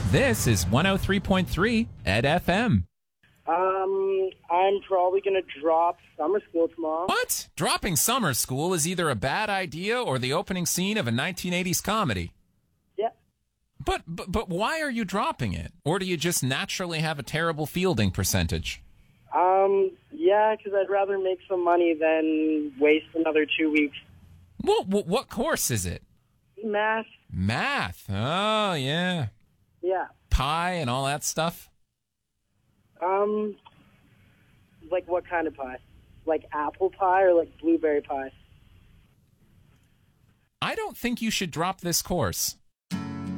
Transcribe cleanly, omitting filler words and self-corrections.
This is 103.3 Ed FM. I'm probably going to drop summer school tomorrow. What? Dropping summer school is either a bad idea or the opening scene of a 1980s comedy. Yeah. But why are you dropping it? Or do you just naturally have a terrible fielding percentage? Yeah, because I'd rather make some money than waste another 2 weeks. What course is it? Math. Math. Oh, yeah. Yeah. Pie and all that stuff? Like what kind of pie? Like apple pie or like blueberry pie? I don't think you should drop this course.